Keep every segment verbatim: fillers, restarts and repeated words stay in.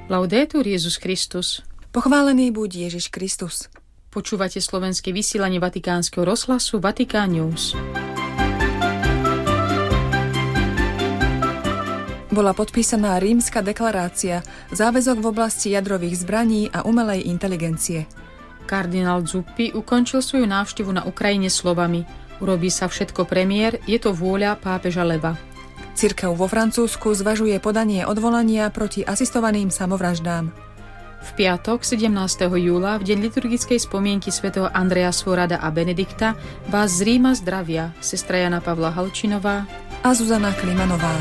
Laudetur Jesus Christus. Pochválený buď Ježiš Kristus. Počúvate slovenské vysielanie Vatikánskeho rozhlasu Vatikán News. Bola podpísaná Rímska deklarácia, záväzok v oblasti jadrových zbraní a umelej inteligencie. Kardinál Zuppi ukončil svoju návštevu na Ukrajine slovami: Urobí sa všetko premiér, je to vôľa pápeža Leva. Cirkev vo Francúzsku zvažuje podanie odvolania proti asistovaným samovraždám. V piatok sedemnásteho júla, v deň liturgickej spomienky svätého Andreja Sforada a Benedikta, vás z Ríma zdravia sestra Jana Pavla Halčinová a Zuzana Klimanová.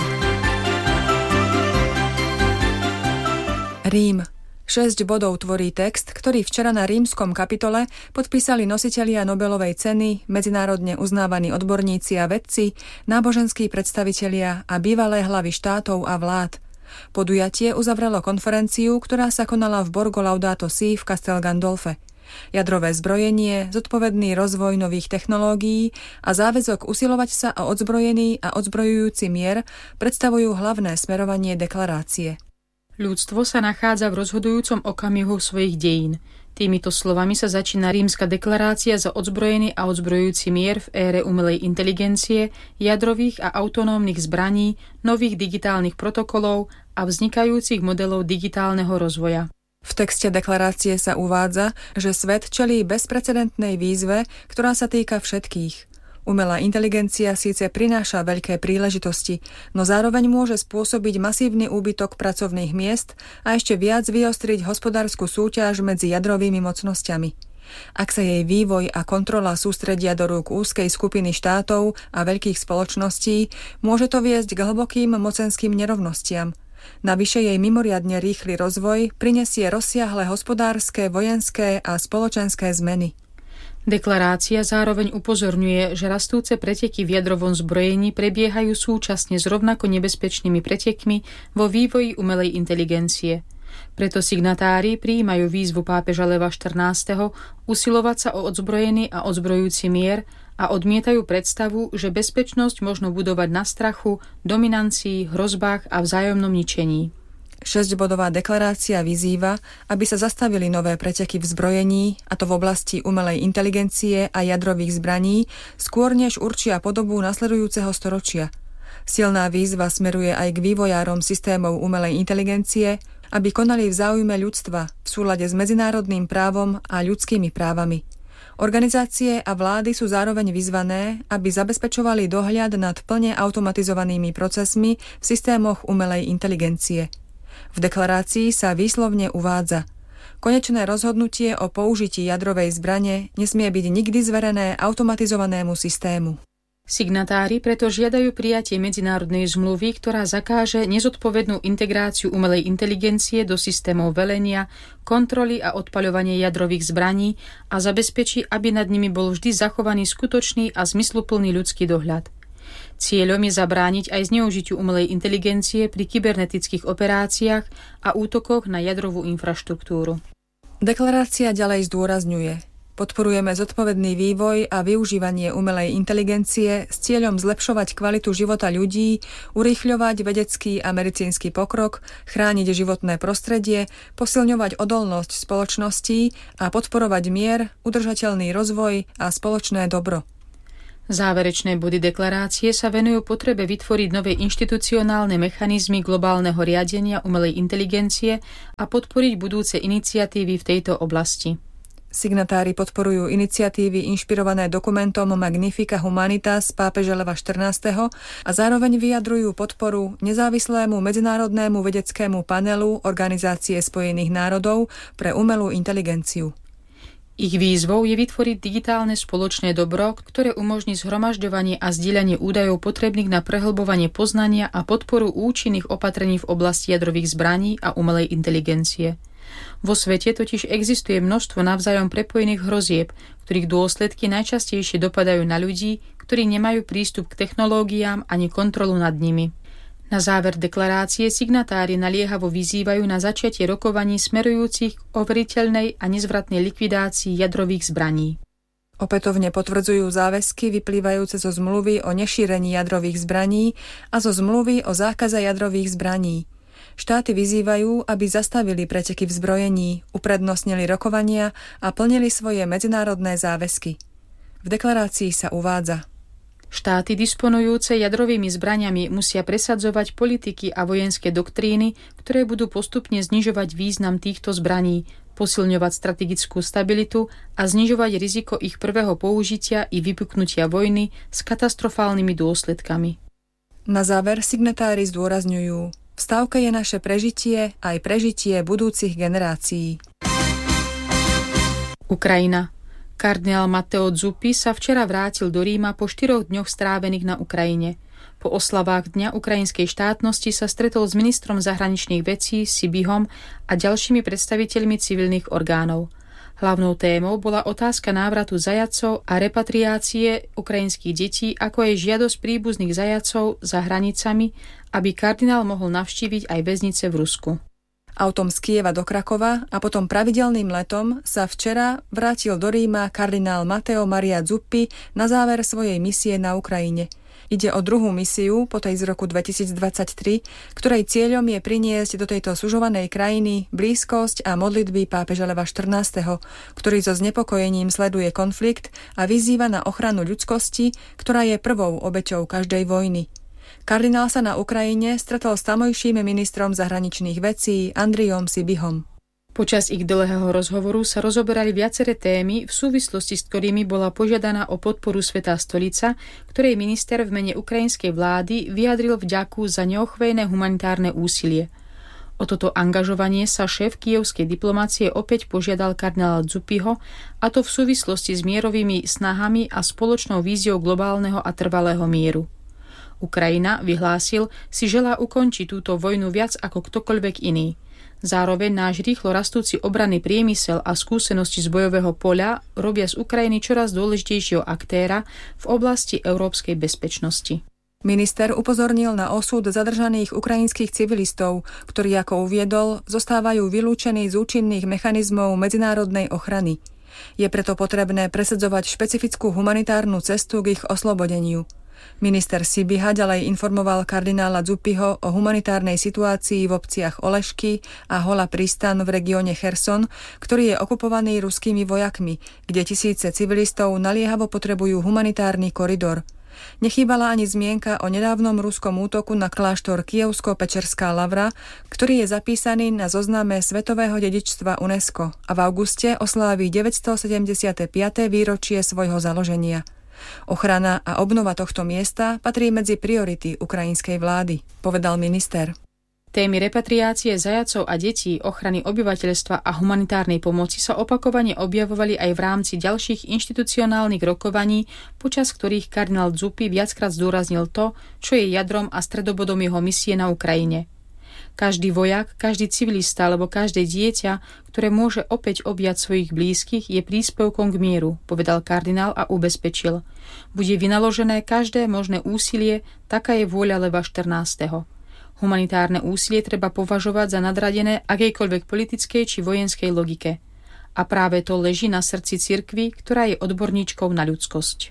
Rím. Šesť bodov tvorí text, ktorý včera na rímskom kapitole podpísali nositelia Nobelovej ceny, medzinárodne uznávaní odborníci a vedci, náboženskí predstavitelia a bývalé hlavy štátov a vlád. Podujatie uzavrelo konferenciu, ktorá sa konala v Borgo Laudato Si v Castel Gandolfe. Jadrové zbrojenie, zodpovedný rozvoj nových technológií a záväzok usilovať sa o odzbrojený a odzbrojujúci mier predstavujú hlavné smerovanie deklarácie. Ľudstvo sa nachádza v rozhodujúcom okamihu svojich dejín. Týmito slovami sa začína Rímska deklarácia za odzbrojený a odzbrojujúci mier v ére umelej inteligencie, jadrových a autonómnych zbraní, nových digitálnych protokolov a vznikajúcich modelov digitálneho rozvoja. V texte deklarácie sa uvádza, že svet čelí bezprecedentnej výzve, ktorá sa týka všetkých. Umelá inteligencia síce prináša veľké príležitosti, no zároveň môže spôsobiť masívny úbytok pracovných miest a ešte viac vyostriť hospodársku súťaž medzi jadrovými mocnosťami. Ak sa jej vývoj a kontrola sústredia do rúk úzkej skupiny štátov a veľkých spoločností, môže to viesť k hlbokým mocenským nerovnostiam. Navyše jej mimoriadne rýchly rozvoj prinesie rozsiahle hospodárske, vojenské a spoločenské zmeny. Deklarácia zároveň upozorňuje, že rastúce preteky v jadrovom zbrojení prebiehajú súčasne s rovnako nebezpečnými pretekmi vo vývoji umelej inteligencie. Preto signatári prijímajú výzvu pápeža Leva štrnásteho usilovať sa o odzbrojený a odzbrojujúci mier a odmietajú predstavu, že bezpečnosť možno budovať na strachu, dominancii, hrozbách a vzájomnom ničení. Šesťbodová deklarácia vyzýva, aby sa zastavili nové preteky v zbrojení, a to v oblasti umelej inteligencie a jadrových zbraní, skôr než určia podobu nasledujúceho storočia. Silná výzva smeruje aj k vývojárom systémov umelej inteligencie, aby konali v záujme ľudstva v súlade s medzinárodným právom a ľudskými právami. Organizácie a vlády sú zároveň vyzvané, aby zabezpečovali dohľad nad plne automatizovanými procesmi v systémoch umelej inteligencie. V deklarácii sa výslovne uvádza: konečné rozhodnutie o použití jadrovej zbrane nesmie byť nikdy zverené automatizovanému systému. Signatári preto žiadajú prijatie medzinárodnej zmluvy, ktorá zakáže nezodpovednú integráciu umelej inteligencie do systémov velenia, kontroly a odpaľovania jadrových zbraní a zabezpečí, aby nad nimi bol vždy zachovaný skutočný a zmysluplný ľudský dohľad. Cieľom je zabrániť aj zneužitiu umelej inteligencie pri kybernetických operáciách a útokoch na jadrovú infraštruktúru. Deklarácia ďalej zdôrazňuje: podporujeme zodpovedný vývoj a využívanie umelej inteligencie s cieľom zlepšovať kvalitu života ľudí, urýchľovať vedecký a medicínsky pokrok, chrániť životné prostredie, posilňovať odolnosť spoločností a podporovať mier, udržateľný rozvoj a spoločné dobro. Záverečné body deklarácie sa venujú potrebe vytvoriť nové inštitucionálne mechanizmy globálneho riadenia umelej inteligencie a podporiť budúce iniciatívy v tejto oblasti. Signatári podporujú iniciatívy inšpirované dokumentom Magnifica Humanitas pápeža Leva štrnásteho a zároveň vyjadrujú podporu nezávislému medzinárodnému vedeckému panelu Organizácie spojených národov pre umelú inteligenciu. Ich výzvou je vytvoriť digitálne spoločné dobro, ktoré umožní zhromažďovanie a zdieľanie údajov potrebných na prehlbovanie poznania a podporu účinných opatrení v oblasti jadrových zbraní a umelej inteligencie. Vo svete totiž existuje množstvo navzájom prepojených hrozieb, ktorých dôsledky najčastejšie dopadajú na ľudí, ktorí nemajú prístup k technológiám ani kontrolu nad nimi. Na záver deklarácie signatári naliehavo vyzývajú na začatie rokovaní smerujúcich k overiteľnej a nezvratnej likvidácii jadrových zbraní. Opätovne potvrdzujú záväzky vyplývajúce zo zmluvy o nešírení jadrových zbraní a zo zmluvy o zákaze jadrových zbraní. Štáty vyzývajú, aby zastavili preteky v zbrojení, uprednostnili rokovania a plnili svoje medzinárodné záväzky. V deklarácii sa uvádza: Štáty disponujúce jadrovými zbraňami musia presadzovať politiky a vojenské doktríny, ktoré budú postupne znižovať význam týchto zbraní, posilňovať strategickú stabilitu a znižovať riziko ich prvého použitia i vypuknutia vojny s katastrofálnymi dôsledkami. Na záver signatári zdôrazňujú: v stávke je naše prežitie aj prežitie budúcich generácií. Ukrajina. Kardinál Matteo Zuppi sa včera vrátil do Ríma po štyroch dňoch strávených na Ukrajine. Po oslavách Dňa ukrajinskej štátnosti sa stretol s ministrom zahraničných vecí Sibihom a ďalšími predstaviteľmi civilných orgánov. Hlavnou témou bola otázka návratu zajatcov a repatriácie ukrajinských detí, ako aj žiadosť príbuzných zajatcov za hranicami, aby kardinál mohol navštíviť aj väznice v Rusku. Autom z Kieva do Krakova a potom pravidelným letom sa včera vrátil do Ríma kardinál Matteo Maria Zuppi na záver svojej misie na Ukrajine. Ide o druhú misiu po tej z roku dvetisícdvadsaťtri, ktorej cieľom je priniesť do tejto sužovanej krajiny blízkosť a modlitby pápeža Leva štrnásteho, ktorý so znepokojením sleduje konflikt a vyzýva na ochranu ľudskosti, ktorá je prvou obeťou každej vojny. Kardinál sa na Ukrajine stretol s tamojším ministrom zahraničných vecí Andriom Sibihom. Počas ich dlhého rozhovoru sa rozoberali viaceré témy, v súvislosti s ktorými bola požiadaná o podporu Svätá stolica, ktorej minister v mene ukrajinskej vlády vyjadril vďaku za neochvejné humanitárne úsilie. O toto angažovanie sa šéf kievskej diplomácie opäť požiadal kardinála Zuppiho, a to v súvislosti s mierovými snahami a spoločnou víziou globálneho a trvalého mieru. Ukrajina, vyhlásil, si želá ukončiť túto vojnu viac ako ktokoľvek iný. Zároveň náš rýchlo rastúci obranný priemysel a skúsenosti z bojového poľa robia z Ukrajiny čoraz dôležitejšieho aktéra v oblasti európskej bezpečnosti. Minister upozornil na osud zadržaných ukrajinských civilistov, ktorí, ako uviedol, zostávajú vylúčení z účinných mechanizmov medzinárodnej ochrany. Je preto potrebné presadzovať špecifickú humanitárnu cestu k ich oslobodeniu. Minister Sibiha ďalej informoval kardinála Zuppiho o humanitárnej situácii v obciach Olešky a Hola Pristan v regióne Cherson, ktorý je okupovaný ruskými vojakmi, kde tisíce civilistov naliehavo potrebujú humanitárny koridor. Nechýbala ani zmienka o nedávnom ruskom útoku na kláštor Kievsko-Pečerská lavra, ktorý je zapísaný na zozname svetového dedičstva UNESCO a v auguste oslávi deväťstosedemdesiate piate výročie svojho založenia. Ochrana a obnova tohto miesta patrí medzi priority ukrajinskej vlády, povedal minister. Témy repatriácie zajatcov a detí, ochrany obyvateľstva a humanitárnej pomoci sa opakovane objavovali aj v rámci ďalších inštitucionálnych rokovaní, počas ktorých kardinál Zuppi viackrát zdôraznil to, čo je jadrom a stredobodom jeho misie na Ukrajine. Každý vojak, každý civilista alebo každé dieťa, ktoré môže opäť objať svojich blízkych, je príspevkom k mieru, povedal kardinál a ubezpečil. Bude vynaložené každé možné úsilie, taká je vôľa Leva štrnásteho. Humanitárne úsilie treba považovať za nadradené akejkoľvek politickej či vojenskej logike. A práve to leží na srdci cirkvi, ktorá je odborníčkou na ľudskosť.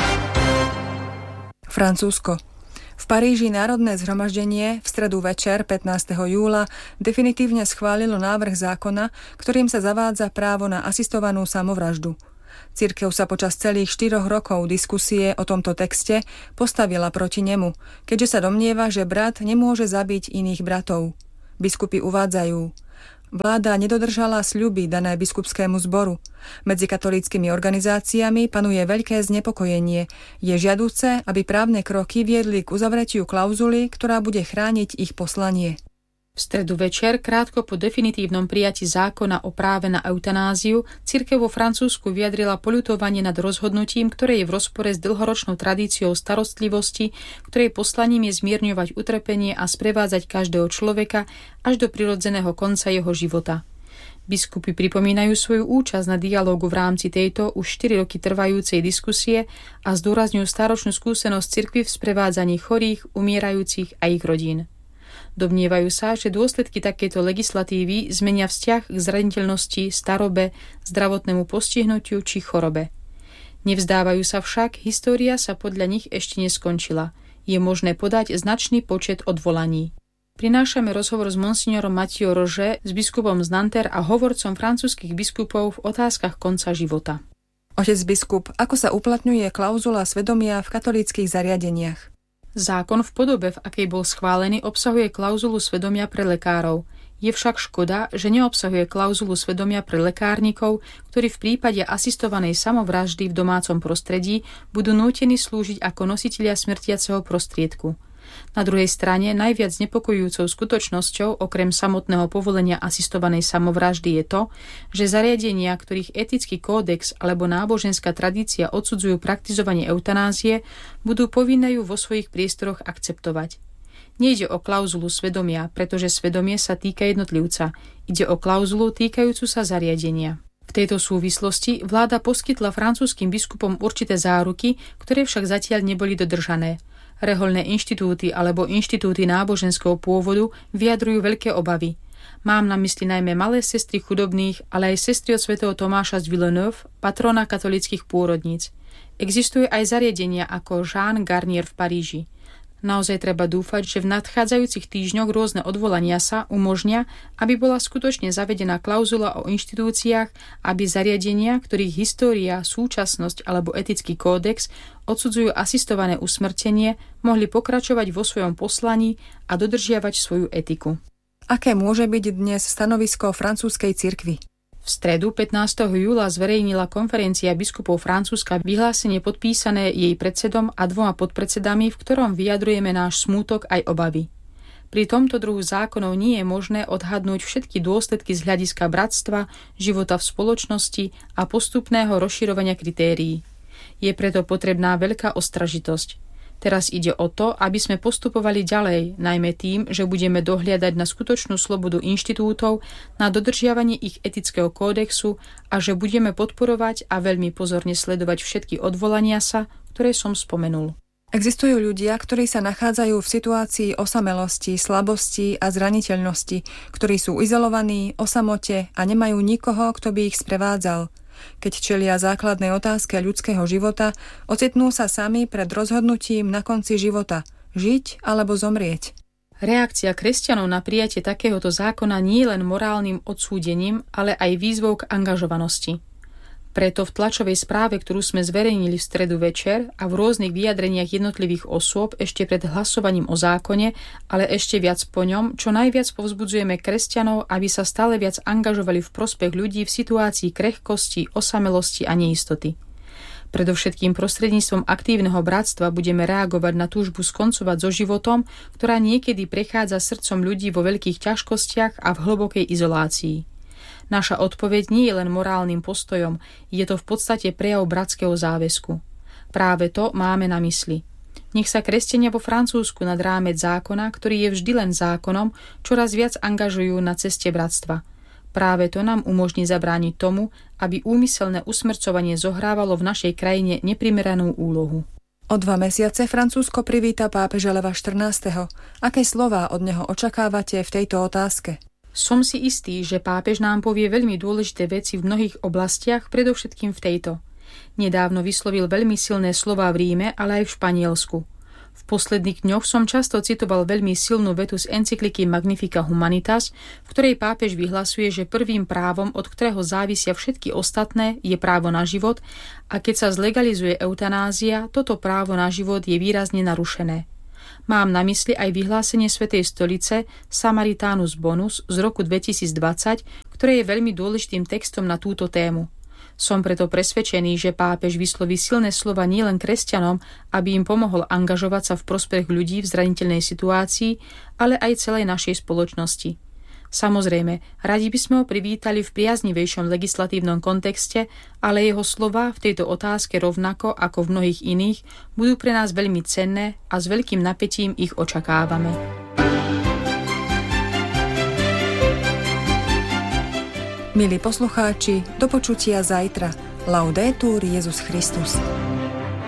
Francúzsko. V Paríži Národné zhromaždenie v stredu večer pätnásteho júla definitívne schválilo návrh zákona, ktorým sa zavádza právo na asistovanú samovraždu. Cirkev sa počas celých štyroch rokov diskusie o tomto texte postavila proti nemu, keďže sa domnieva, že brat nemôže zabiť iných bratov. Biskupy uvádzajú: vláda nedodržala sľuby dané biskupskému zboru. Medzi katolíckymi organizáciami panuje veľké znepokojenie. Je žiaduce, aby právne kroky viedli k uzavretiu klauzuly, ktorá bude chrániť ich poslanie. V stredu večer, krátko po definitívnom prijatí zákona o práve na eutanáziu, cirkev vo Francúzsku vyjadrila poľutovanie nad rozhodnutím, ktoré je v rozpore s dlhoročnou tradíciou starostlivosti, ktorej poslaním je zmierňovať utrpenie a sprevádzať každého človeka až do prirodzeného konca jeho života. Biskupy pripomínajú svoju účasť na dialógu v rámci tejto už štyri roky trvajúcej diskusie a zdôrazňujú stáročnú skúsenosť cirkvi v sprevádzaní chorých, umierajúcich a ich rodín. Domnievajú sa, že dôsledky takéto legislatívy zmenia vzťah k zraniteľnosti, starobe, zdravotnému postihnutiu či chorobe. Nevzdávajú sa však, história sa podľa nich ešte neskončila. Je možné podať značný počet odvolaní. Prinášame rozhovor s monsignorom Mathieu Roger, s biskupom z Nanterre a hovorcom francúzskych biskupov v otázkach konca života. Otec biskup, ako sa uplatňuje klauzula svedomia v katolíckych zariadeniach? Zákon v podobe, v akej bol schválený, obsahuje klauzulu svedomia pre lekárov. Je však škoda, že neobsahuje klauzulu svedomia pre lekárnikov, ktorí v prípade asistovanej samovraždy v domácom prostredí budú nútení slúžiť ako nositelia smrtiaceho prostriedku. Na druhej strane najviac znepokojujúcou skutočnosťou okrem samotného povolenia asistovanej samovraždy je to, že zariadenia, ktorých etický kódex alebo náboženská tradícia odsudzujú praktizovanie eutanázie, budú povinné ju vo svojich priestoroch akceptovať. Nejde o klauzulu svedomia, pretože svedomie sa týka jednotlivca. Ide o klauzulu týkajúcu sa zariadenia. V tejto súvislosti vláda poskytla francúzskym biskupom určité záruky, ktoré však zatiaľ neboli dodržané. Rehoľné inštitúty alebo inštitúty náboženského pôvodu vyjadrujú veľké obavy. Mám na mysli najmä malé sestry chudobných, ale aj sestry od svätého Tomáša z Villeneuve, patrona katolíckych pôrodníc. Existujú aj zariadenia ako Jean Garnier v Paríži. Naozaj treba dúfať, že v nadchádzajúcich týždňoch rôzne odvolania sa umožnia, aby bola skutočne zavedená klauzula o inštitúciách, aby zariadenia, ktorých história, súčasnosť alebo etický kódex odsudzujú asistované usmrtenie, mohli pokračovať vo svojom poslaní a dodržiavať svoju etiku. Aké môže byť dnes stanovisko francúzskej cirkvi? V stredu pätnásteho júla zverejnila konferencia biskupov Francúzska vyhlásenie podpísané jej predsedom a dvoma podpredsedami, v ktorom vyjadrujeme náš smútok aj obavy. Pri tomto druhu zákonov nie je možné odhadnúť všetky dôsledky z hľadiska bratstva, života v spoločnosti a postupného rozširovania kritérií. Je preto potrebná veľká ostražitosť. Teraz ide o to, aby sme postupovali ďalej, najmä tým, že budeme dohliadať na skutočnú slobodu inštitútov, na dodržiavanie ich etického kódexu a že budeme podporovať a veľmi pozorne sledovať všetky odvolania sa, ktoré som spomenul. Existujú ľudia, ktorí sa nachádzajú v situácii osamelosti, slabosti a zraniteľnosti, ktorí sú izolovaní, o samote a nemajú nikoho, kto by ich sprevádzal. Keď čelia základnej otázke ľudského života, ocitnú sa sami pred rozhodnutím na konci života – žiť alebo zomrieť. Reakcia kresťanov na prijatie takéhoto zákona nie je len morálnym odsúdením, ale aj výzvou k angažovanosti. Preto v tlačovej správe, ktorú sme zverejnili v stredu večer a v rôznych vyjadreniach jednotlivých osôb ešte pred hlasovaním o zákone, ale ešte viac po ňom, čo najviac povzbudzujeme kresťanov, aby sa stále viac angažovali v prospech ľudí v situácii krehkosti, osamelosti a neistoty. Predovšetkým prostredníctvom aktívneho bratstva budeme reagovať na túžbu skoncovať so životom, ktorá niekedy prechádza srdcom ľudí vo veľkých ťažkostiach a v hlbokej izolácii. Naša odpoveď nie je len morálnym postojom, je to v podstate prejav bratského záväzku. Práve to máme na mysli. Nech sa kresťania vo Francúzsku nad rámec zákona, ktorý je vždy len zákonom, čoraz viac angažujú na ceste bratstva. Práve to nám umožní zabrániť tomu, aby úmyselné usmrcovanie zohrávalo v našej krajine neprimeranú úlohu. O dva mesiace Francúzsko privíta pápeža Leva štrnásteho. Aké slová od neho očakávate v tejto otázke? Som si istý, že pápež nám povie veľmi dôležité veci v mnohých oblastiach, predovšetkým v tejto. Nedávno vyslovil veľmi silné slová v Ríme, ale aj v Španielsku. V posledných dňoch som často citoval veľmi silnú vetu z encykliky Magnifica Humanitas, v ktorej pápež vyhlasuje, že prvým právom, od ktorého závisia všetky ostatné, je právo na život a keď sa zlegalizuje eutanázia, toto právo na život je výrazne narušené. Mám na mysli aj vyhlásenie Svätej stolice Samaritanus Bonus z roku dvetisícdvadsať, ktoré je veľmi dôležitým textom na túto tému. Som preto presvedčený, že pápež vysloví silné slova nielen kresťanom, aby im pomohol angažovať sa v prospech ľudí v zraniteľnej situácii, ale aj celej našej spoločnosti. Samozrejme, radi by sme ho privítali v priaznivejšom legislatívnom kontexte, ale jeho slová v tejto otázke rovnako ako v mnohých iných budú pre nás veľmi cenné a s veľkým napätím ich očakávame. Milí poslucháči, do počutia zajtra. Laudetur Jesus Christus.